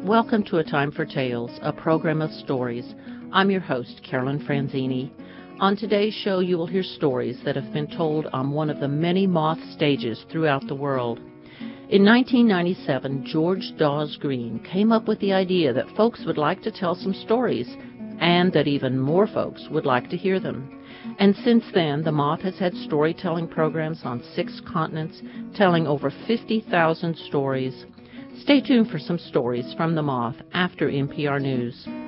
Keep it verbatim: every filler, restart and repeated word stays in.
Welcome to A Time for Tales, a program of stories. I'm your host, Carolyn Franzini. On today's show, you will hear stories that have been told on one of the many moth stages throughout the world. In nineteen ninety-seven, George Dawes Green came up with the idea that folks would like to tell some stories, and that even more folks would like to hear them. And since then, the Moth has had storytelling programs on six continents, telling over fifty thousand stories. Stay tuned for some stories from the Moth after N P R News.